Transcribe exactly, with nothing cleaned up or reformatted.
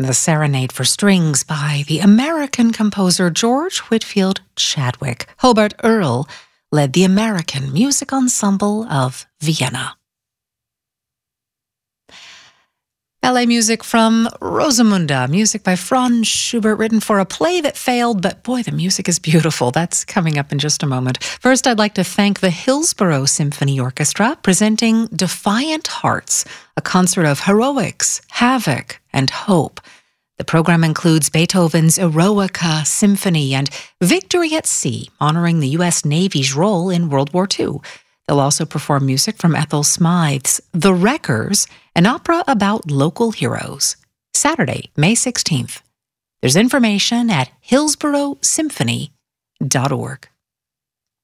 The Serenade for Strings by the American composer George Whitfield Chadwick. Hobart Earl led the American Music Ensemble of Vienna. Ballet music from Rosamunde, music by Franz Schubert, written for a play that failed, but boy, the music is beautiful. That's coming up in just a moment. First, I'd like to thank the Hillsborough Symphony Orchestra, presenting Defiant Hearts, a concert of heroics, havoc, and hope. The program includes Beethoven's Eroica Symphony and Victory at Sea, honoring the U S Navy's role in World War Two. They'll also perform music from Ethel Smythe's The Wreckers, an opera about local heroes. Saturday, May sixteenth. There's information at hillsborough symphony dot org.